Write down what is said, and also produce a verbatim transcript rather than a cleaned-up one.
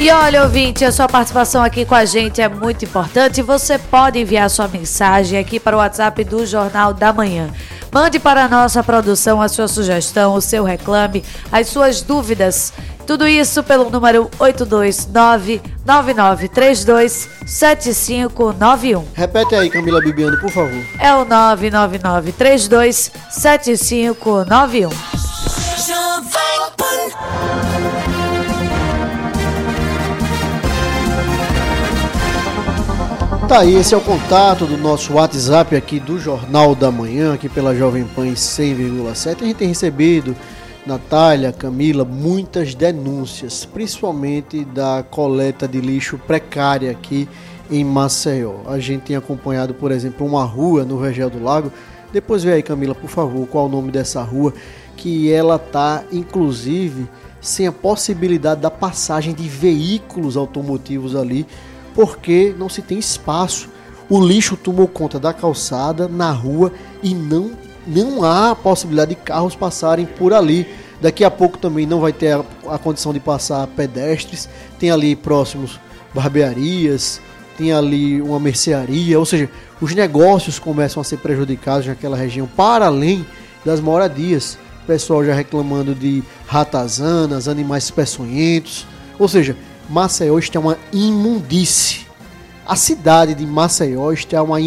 E olha, ouvinte, a sua participação aqui com a gente é muito importante. Você pode enviar sua mensagem aqui para o WhatsApp do Jornal da Manhã. Mande para a nossa produção a sua sugestão, o seu reclame, as suas dúvidas. Tudo isso pelo número oito dois nove, nove nove três dois, sete cinco nove um. Repete aí, Camila Bibiano, por favor. É o nove nove nove três dois, sete cinco nove um. Tá aí, esse é o contato do nosso WhatsApp aqui do Jornal da Manhã, aqui pela Jovem Pan cem vírgula sete. A gente tem recebido, Natália, Camila, muitas denúncias, principalmente da coleta de lixo precária aqui em Maceió. A gente tem acompanhado, por exemplo, uma rua no Vergel do Lago. Depois vê aí, Camila, por favor, qual é o nome dessa rua, que ela tá, inclusive, sem a possibilidade da passagem de veículos automotivos ali, porque não se tem espaço. O lixo tomou conta da calçada, na rua, e não, não há possibilidade de carros passarem por ali. Daqui a pouco também não vai ter a, a condição de passar pedestres. Tem ali próximos barbearias, tem ali uma mercearia, ou seja, os negócios começam a ser prejudicados naquela região, para além das moradias. O pessoal já reclamando de ratazanas, animais peçonhentos, ou seja, Maceió está uma imundície. A cidade de Maceió está uma